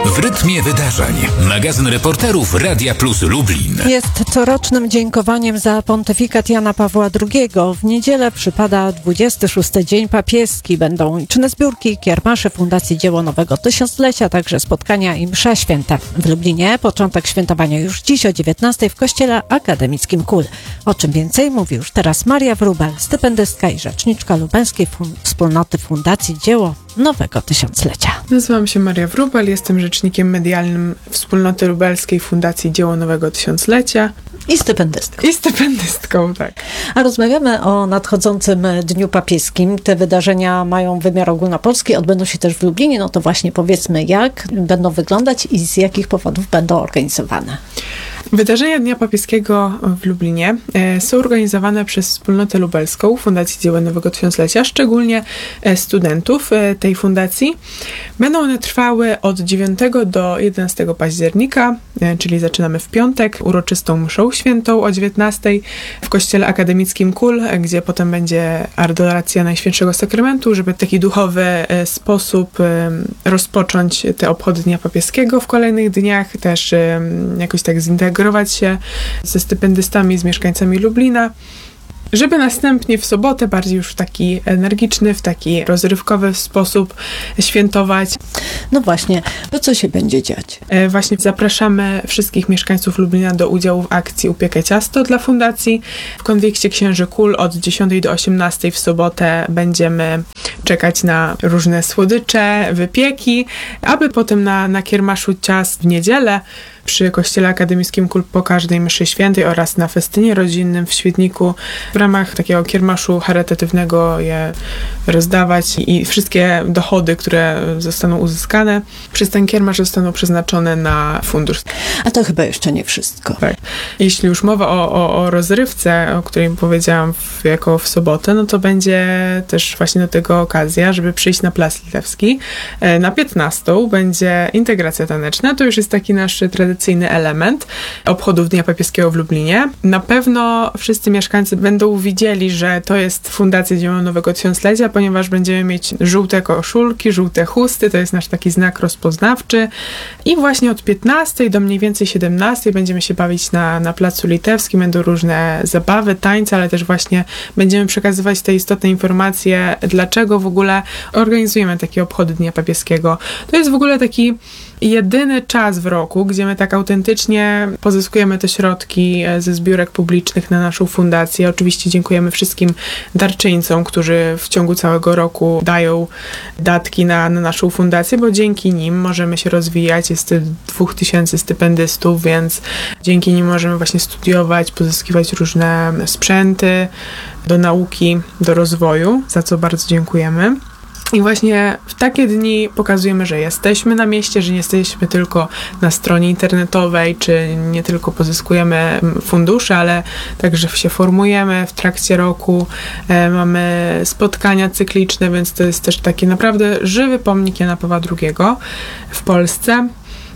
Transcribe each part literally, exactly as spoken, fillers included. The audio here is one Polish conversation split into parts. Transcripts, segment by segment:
W rytmie wydarzeń. Magazyn reporterów Radia Plus Lublin. Jest corocznym dziękowaniem za pontyfikat Jana Pawła drugiego. W niedzielę przypada dwudziesty szósty Dzień Papieski. Będą liczne zbiórki, kiermasze Fundacji Dzieło Nowego Tysiąclecia, także spotkania i msza święta. W Lublinie początek świętowania już dziś o dziewiętnastej w Kościele Akademickim K U L. O czym więcej mówi już teraz Maria Wróbel, stypendystka i rzeczniczka Lubelskiej Fun- Wspólnoty Fundacji Dzieło Nowego Tysiąclecia. Nazywam się Maria Wróbel, jestem rzecznikiem medialnym Wspólnoty Lubelskiej Fundacji Dzieło Nowego Tysiąclecia. I stypendystką. I stypendystką, tak. A rozmawiamy o nadchodzącym Dniu Papieskim. Te wydarzenia mają wymiar ogólnopolski, odbędą się też w Lublinie. No to właśnie powiedzmy, jak będą wyglądać i z jakich powodów będą organizowane. Wydarzenia Dnia Papieskiego w Lublinie e, są organizowane przez Wspólnotę Lubelską Fundacji Dzieło Nowego Tysiąclecia, szczególnie e, studentów e, tej fundacji. Będą one trwały od dziewiątego do jedenastego października, e, czyli zaczynamy w piątek, uroczystą mszą świętą o dziewiętnastej w Kościele Akademickim K U L, e, gdzie potem będzie adoracja Najświętszego Sakramentu, żeby w taki duchowy e, sposób e, rozpocząć te obchody Dnia Papieskiego w kolejnych dniach, też e, jakoś tak zintegrować się ze stypendystami, z mieszkańcami Lublina, żeby następnie w sobotę bardziej już w taki energiczny, w taki rozrywkowy sposób świętować. No właśnie, to co się będzie dziać? E, właśnie zapraszamy wszystkich mieszkańców Lublina do udziału w akcji Upiekę Ciasto dla Fundacji. W konwikcie Księży K U L od dziesiątej do osiemnastej w sobotę będziemy czekać na różne słodycze, wypieki, aby potem na, na kiermaszu ciast w niedzielę przy Kościele Akademickim K U L po każdej mszy świętej oraz na festynie rodzinnym w Świdniku w ramach takiego kiermaszu charytatywnego je rozdawać i wszystkie dochody, które zostaną uzyskane przez ten kiermasz zostaną przeznaczone na fundusz. A to chyba jeszcze nie wszystko. Tak. Jeśli już mowa o, o, o rozrywce, o której powiedziałam w, jako w sobotę, no to będzie też właśnie do tego okazja, żeby przyjść na Plac Litewski. Na piętnastą będzie integracja taneczna. To już jest taki nasz tradycyjny element obchodów Dnia Papieskiego w Lublinie. Na pewno wszyscy mieszkańcy będą widzieli, że to jest Fundacja Dzieło Nowego Tysiąclecia, ponieważ będziemy mieć żółte koszulki, żółte chusty, to jest nasz taki znak rozpoznawczy. I właśnie od piętnastej do mniej więcej siedemnastej będziemy się bawić na, na Placu Litewskim. Będą różne zabawy, tańce, ale też właśnie będziemy przekazywać te istotne informacje, dlaczego w ogóle organizujemy takie obchody Dnia Papieskiego. To jest w ogóle taki jedyny czas w roku, gdzie my tak autentycznie pozyskujemy te środki ze zbiórek publicznych na naszą fundację. Oczywiście dziękujemy wszystkim darczyńcom, którzy w ciągu całego roku dają datki na, na naszą fundację, bo dzięki nim możemy się rozwijać. Jest dwóch tysięcy stypendystów, więc dzięki nim możemy właśnie studiować, pozyskiwać różne sprzęty do nauki, do rozwoju, za co bardzo dziękujemy. I właśnie w takie dni pokazujemy, że jesteśmy na mieście, że nie jesteśmy tylko na stronie internetowej, czy nie tylko pozyskujemy fundusze, ale także się formujemy w trakcie roku. E, mamy spotkania cykliczne, więc to jest też taki naprawdę żywy pomnik Jana Pawła drugiego w Polsce.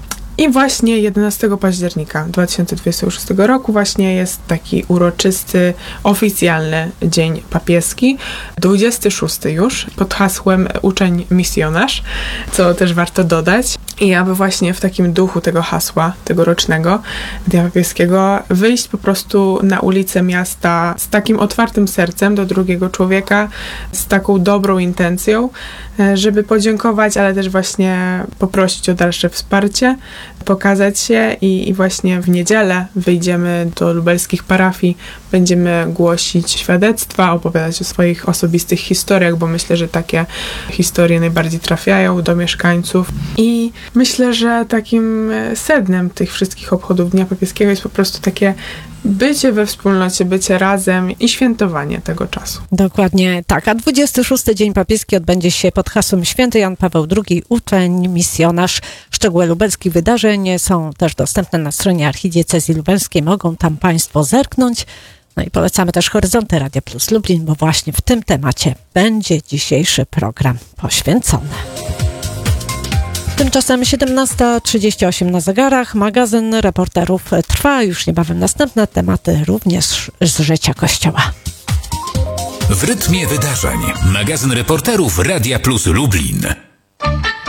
I właśnie jedenastego października dwa tysiące dwudziestego szóstego roku właśnie jest taki uroczysty, oficjalny Dzień Papieski. dwudziesty szósty już, pod hasłem Uczeń Misjonarz, co też warto dodać. I aby właśnie w takim duchu tego hasła tegorocznego Dnia Papieskiego wyjść po prostu na ulicę miasta z takim otwartym sercem do drugiego człowieka, z taką dobrą intencją, żeby podziękować, ale też właśnie poprosić o dalsze wsparcie, pokazać się i, i właśnie w niedzielę wyjdziemy do lubelskich parafii, będziemy głosić świadectwa, opowiadać o swoich osobistych historiach, bo myślę, że takie historie najbardziej trafiają do mieszkańców. I myślę, że takim sednem tych wszystkich obchodów Dnia Papieskiego jest po prostu takie bycie we wspólnocie, bycie razem i świętowanie tego czasu. Dokładnie tak. A dwudziesty szósty Dzień Papieski odbędzie się pod hasłem Święty Jan Paweł drugi, uczeń, misjonarz. Szczegóły lubelskich wydarzeń są też dostępne na stronie Archidiecezji Lubelskiej. Mogą tam Państwo zerknąć. No i polecamy też Horyzonty Radia Plus Lublin, bo właśnie w tym temacie będzie dzisiejszy program poświęcony. Tymczasem siedemnasta trzydzieści osiem na zegarach. Magazyn reporterów trwa. Już niebawem następne tematy również z życia Kościoła. W rytmie wydarzeń. Magazyn reporterów Radia Plus Lublin.